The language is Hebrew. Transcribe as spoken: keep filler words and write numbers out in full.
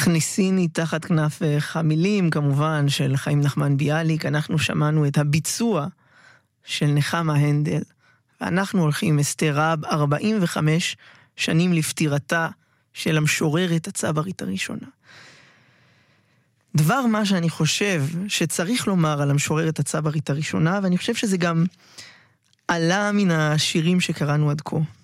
תכניסיני תחת כנפך, המילים כמובן של חיים נחמן ביאליק, אנחנו שמענו את הביצוע של נחמה הנדל, ואנחנו הולכים אסתר רב ארבעים וחמש שנים לפטירתה של המשוררת הצברית הראשונה. דבר מה שאני חושב שצריך לומר על המשוררת הצברית הראשונה, ואני חושב שזה גם עלה מן השירים שקראנו עד כה.